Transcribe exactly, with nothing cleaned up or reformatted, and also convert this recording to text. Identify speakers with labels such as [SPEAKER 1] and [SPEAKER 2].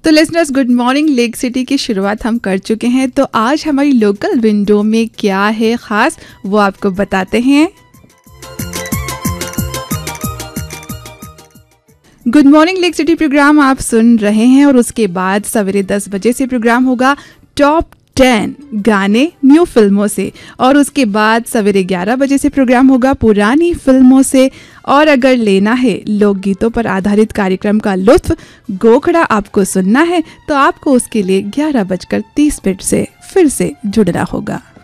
[SPEAKER 1] तो listeners, good morning lake city की शुरुआत हम कर चुके हैं। तो आज हमारी लोकल विंडो में क्या है खास, वो आपको बताते हैं। Good morning lake city programme आप सुन रहे हैं और उसके बाद सवेरे दस बजे से प्रोग्राम होगा टॉप टेन गाने न्यू फिल्मों से, और उसके बाद सवेरे ग्यारह बजे से प्रोग्राम होगा पुरानी फिल्मों से। और अगर लेना है लोकगीतों पर आधारित कार्यक्रम का लुत्फ, गोखड़ा आपको सुनना है, तो आपको उसके लिए ग्यारह बजकर तीस मिनट से फिर से जुड़ना होगा।